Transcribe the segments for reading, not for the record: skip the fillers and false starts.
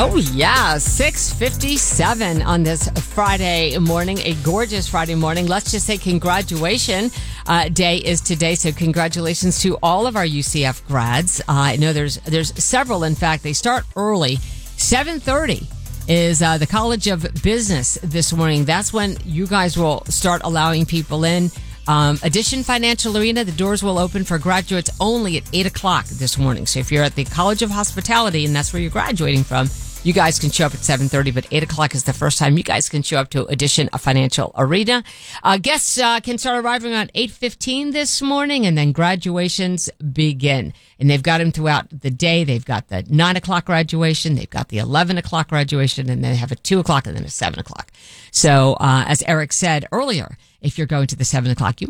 Oh, yeah, 6:57 on this Friday morning, a gorgeous Friday morning. Let's just say congratulations day is today, so congratulations to all of our UCF grads. I know there's several, in fact. They start early. 7:30 is the College of Business this morning. That's when you guys will start allowing people in. Addition Financial Arena, the doors will open for graduates only at 8 o'clock this morning. So if you're at the College of Hospitality and that's where you're graduating from, you guys can show up at 7:30, but 8 o'clock is the first time you guys can show up to Addition Financial Arena. Guests can start arriving around 8:15 this morning, and then graduations begin. And they've got them throughout the day. They've got the 9 o'clock graduation, they've got the 11 o'clock graduation, and then they have a 2 o'clock and then a 7 o'clock. So as Eric said earlier, if you're going to the 7 o'clock, you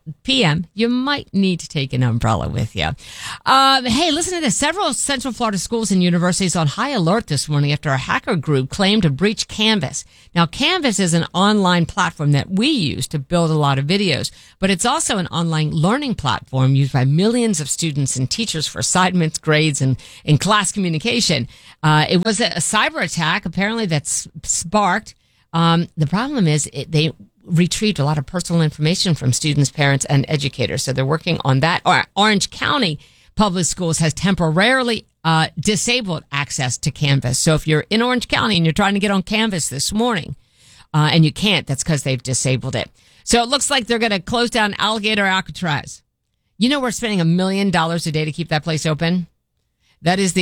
might need to take an umbrella with you. Hey, listen to this. Several Central Florida schools and universities on high alert this morning after a hacker group claimed to breach Canvas. Now, Canvas is an online platform that we use to build a lot of videos, but it's also an online learning platform used by millions of students and teachers for assignments, grades, and in class communication. It was a cyber attack, apparently, that's sparked. The problem is they retrieved a lot of personal information from students, parents, and educators. So they're working on that. Orange County Public Schools has temporarily disabled access to Canvas. So if you're in Orange County and you're trying to get on Canvas this morning and you can't, that's because they've disabled it. So it looks like they're going to close down Alligator Alcatraz. You know we're spending $1 million a day to keep that place open? That is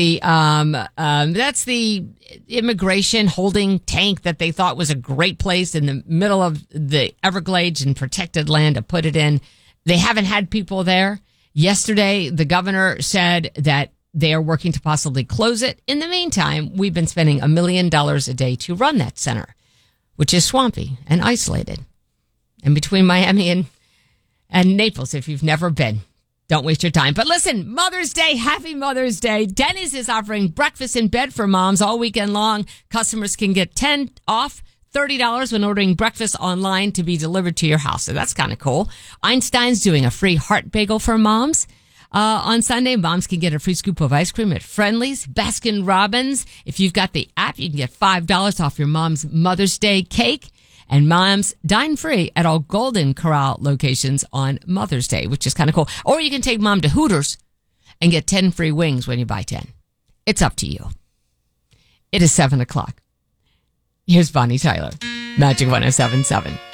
that's the immigration holding tank that they thought was a great place in the middle of the Everglades and protected land to put it in. They haven't had people there. Yesterday, the governor said that they are working to possibly close it. In the meantime, we've been spending $1 million a day to run that center, which is swampy and isolated. And between Miami and Naples, if you've never been. Don't waste your time. But listen, Mother's Day, happy Mother's Day. Denny's is offering breakfast in bed for moms all weekend long. Customers can get $10 off, $30 when ordering breakfast online to be delivered to your house. So that's kind of cool. Einstein's doing a free heart bagel for moms. On Sunday, moms can get a free scoop of ice cream at Friendly's. Baskin Robbins. If you've got the app, you can get $5 off your mom's Mother's Day cake. And moms dine free at all Golden Corral locations on Mother's Day, which is kind of cool. Or you can take mom to Hooters and get 10 free wings when you buy 10. It's up to you. It is 7 o'clock. Here's Bonnie Tyler, Magic 107.7.